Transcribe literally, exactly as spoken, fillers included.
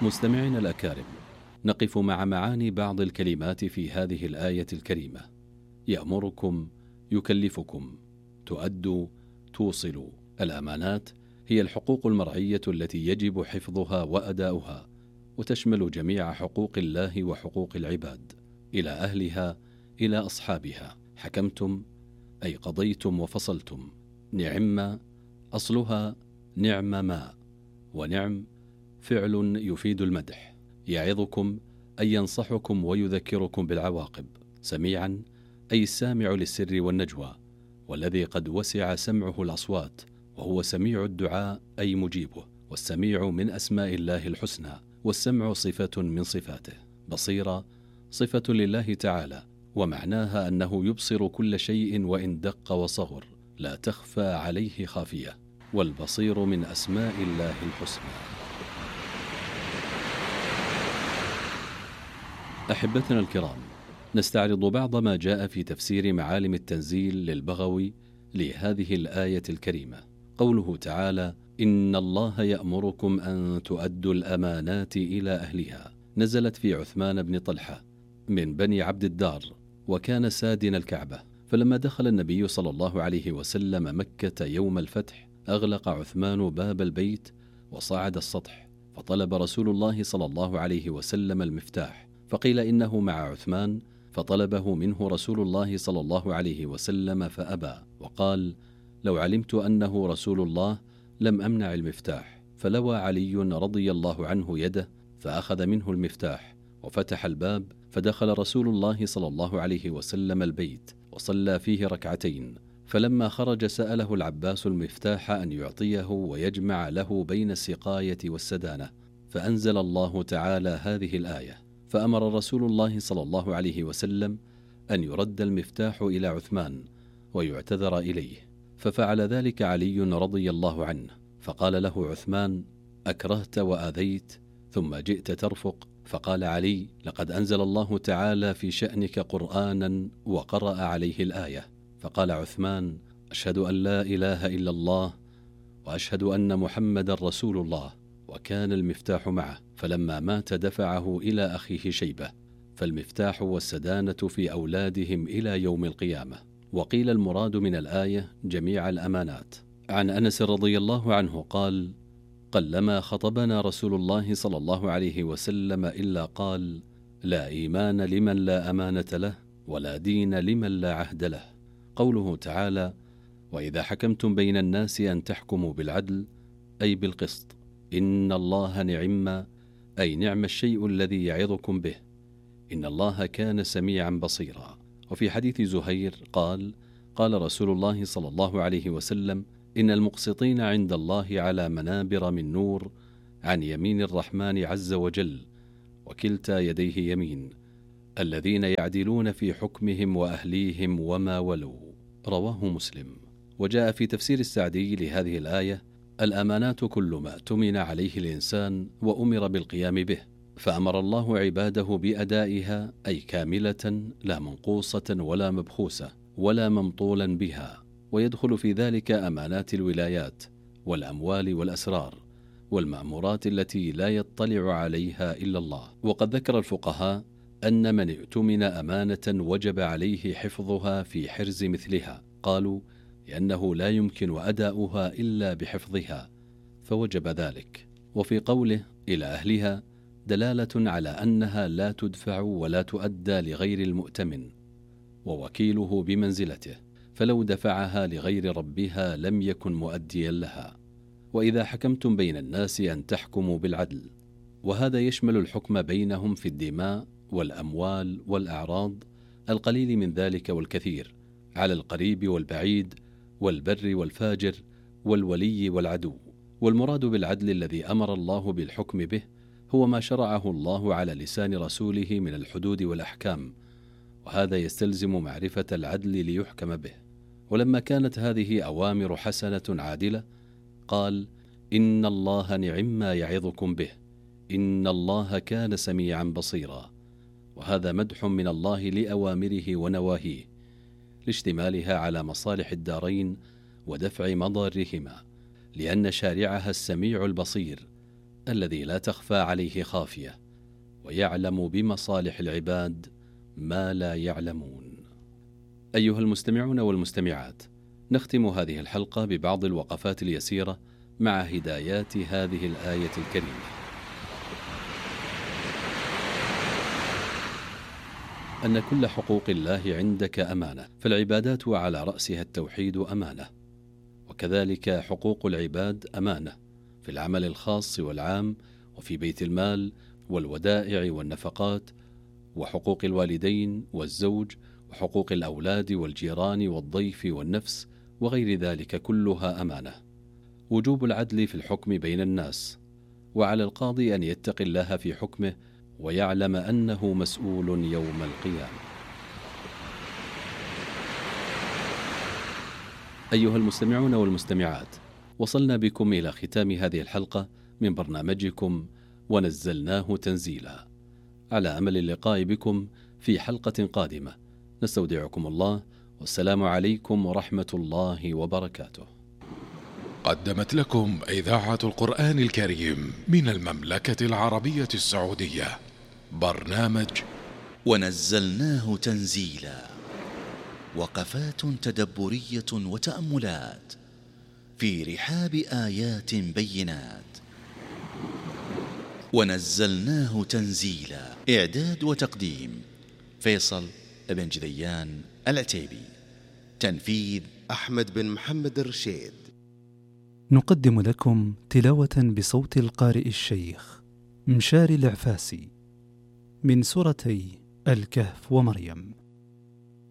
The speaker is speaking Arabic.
مستمعينا الأكارم، نقف مع معاني بعض الكلمات في هذه الآية الكريمة: يأمركم، يكلفكم، تؤدوا، توصلوا. الأمانات هي الحقوق المرعية التي يجب حفظها وأداؤها، وتشمل جميع حقوق الله وحقوق العباد إلى أهلها، إلى أصحابها. حكمتم أي قضيتم وفصلتم. نعم أصلها نعم ما، ونعم فعل يفيد المدح. يعظكم أي ينصحكم ويذكركم بالعواقب. سميعا أي السامع للسر والنجوى، والذي قد وسع سمعه الأصوات، وهو سميع الدعاء أي مجيبه. والسميع من أسماء الله الحسنى، والسمع صفة من صفاته. بصيرة صفة لله تعالى، ومعناها أنه يبصر كل شيء وإن دق وصغر، لا تخفى عليه خافية. والبصير من أسماء الله الحسنى. أحبتنا الكرام، نستعرض بعض ما جاء في تفسير معالم التنزيل للبغوي لهذه الآية الكريمة. قوله تعالى: إن الله يأمركم أن تؤدوا الأمانات إلى أهلها، نزلت في عثمان بن طلحة من بني عبد الدار، وكان سادن الكعبة. فلما دخل النبي صلى الله عليه وسلم مكة يوم الفتح، أغلق عثمان باب البيت وصعد السطح، فطلب رسول الله صلى الله عليه وسلم المفتاح، فقيل إنه مع عثمان، فطلبه منه رسول الله صلى الله عليه وسلم فأبى، وقال: لو علمت أنه رسول الله لم أمنع المفتاح. فلوى علي رضي الله عنه يده، فأخذ منه المفتاح وفتح الباب، فدخل رسول الله صلى الله عليه وسلم البيت وصلى فيه ركعتين. فلما خرج سأله العباس المفتاح أن يعطيه ويجمع له بين السقاية والسدانة، فأنزل الله تعالى هذه الآية: فأمر رسول الله صلى الله عليه وسلم أن يرد المفتاح إلى عثمان ويعتذر إليه، ففعل ذلك علي رضي الله عنه، فقال له عثمان: أكرهت وآذيت ثم جئت ترفق؟ فقال علي: لقد أنزل الله تعالى في شأنك قرآنا وقرأ عليه الآية. فقال عثمان: أشهد أن لا إله إلا الله وأشهد أن محمد رسول الله. وكان المفتاح معه، فلما مات دفعه إلى أخيه شيبة، فالمفتاح والسدانة في أولادهم إلى يوم القيامة. وقيل المراد من الآية جميع الأمانات. عن أنس رضي الله عنه قال: قلما خطبنا رسول الله صلى الله عليه وسلم إلا قال: لا إيمان لمن لا أمانة له، ولا دين لمن لا عهد له. قوله تعالى: وإذا حكمتم بين الناس أن تحكموا بالعدل، أي بالقسط. إن الله نعم، أي نعم الشيء الذي يعظكم به. إن الله كان سميعا بصيرا. وفي حديث زهير قال: قال رسول الله صلى الله عليه وسلم: إن المقسطين عند الله على منابر من نور عن يمين الرحمن عز وجل، وكلتا يديه يمين، الذين يعدلون في حكمهم وأهليهم وما ولوا. رواه مسلم. وجاء في تفسير السعدي لهذه الآية: الأمانات كل ما اؤتمن عليه الإنسان وأمر بالقيام به، فأمر الله عباده بأدائها، أي كاملة لا منقوصة ولا مبخوسة ولا ممطولا بها. ويدخل في ذلك أمانات الولايات والأموال والأسرار والمأمورات التي لا يطلع عليها إلا الله. وقد ذكر الفقهاء أن من اؤتمن أمانة وجب عليه حفظها في حرز مثلها، قالوا: لأنه لا يمكن أداؤها إلا بحفظها، فوجب ذلك. وفي قوله إلى أهلها دلالة على أنها لا تدفع ولا تؤدى لغير المؤتمن، ووكيله بمنزلته، فلو دفعها لغير ربها لم يكن مؤديا لها. وإذا حكمتم بين الناس أن تحكموا بالعدل، وهذا يشمل الحكم بينهم في الدماء والأموال والأعراض، القليل من ذلك والكثير، على القريب والبعيد، والبر والفاجر، والولي والعدو. والمراد بالعدل الذي أمر الله بالحكم به هو ما شرعه الله على لسان رسوله من الحدود والأحكام، وهذا يستلزم معرفة العدل ليحكم به. ولما كانت هذه أوامر حسنة عادلة، قال: إن الله نعم ما يعظكم به، إن الله كان سميعا بصيرا. وهذا مدح من الله لأوامره ونواهيه، لاشتمالها على مصالح الدارين ودفع مضارهما، لأن شارعها السميع البصير، الذي لا تخفى عليه خافية، ويعلم بمصالح العباد ما لا يعلمون. أيها المستمعون والمستمعات، نختم هذه الحلقة ببعض الوقفات اليسيرة مع هدايات هذه الآية الكريمة. أن كل حقوق الله عندك أمانة، فالعبادات وعلى رأسها التوحيد أمانة، وكذلك حقوق العباد أمانة في العمل الخاص والعام، وفي بيت المال والودائع والنفقات، وحقوق الوالدين والزوج، وحقوق الأولاد والجيران والضيف والنفس، وغير ذلك كلها أمانة. وجوب العدل في الحكم بين الناس، وعلى القاضي أن يتقي الله في حكمه ويعلم أنه مسؤول يوم القيامة. أيها المستمعون والمستمعات، وصلنا بكم إلى ختام هذه الحلقة من برنامجكم ونزلناه تنزيلا، على أمل اللقاء بكم في حلقة قادمة. نستودعكم الله، والسلام عليكم ورحمة الله وبركاته. قدمت لكم إذاعة القرآن الكريم من المملكة العربية السعودية برنامج ونزلناه تنزيلا، وقفات تدبرية وتأملات في رحاب آيات بينات. ونزلناه تنزيلا، إعداد وتقديم فيصل بن جذيان العتيبي، تنفيذ أحمد بن محمد الرشيد. نقدم لكم تلاوة بصوت القارئ الشيخ مشاري العفاسي من سورتي الكهف ومريم.